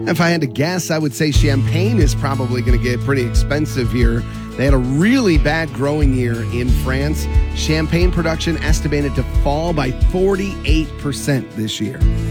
If I had to guess, I would say champagne is probably going to get pretty expensive here. They had a really bad growing year in France. Champagne production estimated to fall by 48% this year.